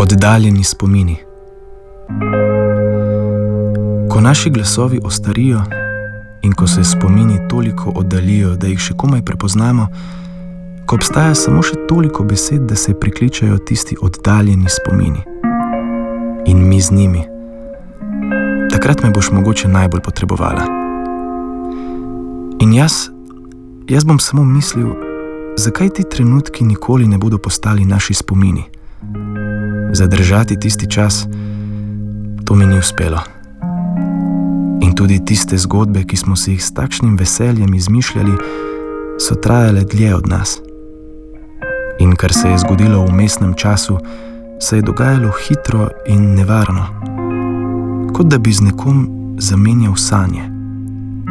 Oddaljeni spomini. Ko naši glasovi ostarijo in ko se spomini toliko oddaljijo, da jih še komaj prepoznamo, ko obstaja samo še toliko besed, da se prikličajo tisti oddaljeni spomini. In mi z njimi. Takrat me boš mogoče najbolj potrebovala. In jaz bom samo mislil, zakaj ti trenutki nikoli ne bodo postali naši spomini. Zadržati tisti čas, to mi ni uspelo. In tudi tiste zgodbe, ki smo si jih s takšnim veseljem izmišljali, so trajale dlje od nas. In kar se je zgodilo v vmesnem času, se je dogajalo hitro in nevarno, kot da bi z nekom zamenjal sanje.